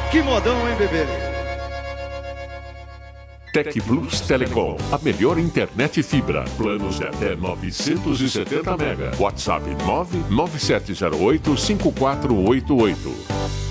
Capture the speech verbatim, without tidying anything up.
Que modão, hein, bebê? Tec Plus Telecom, a melhor internet fibra. Planos de até novecentos e setenta mega. WhatsApp nove nove sete zero oito cinco quatro oito oito.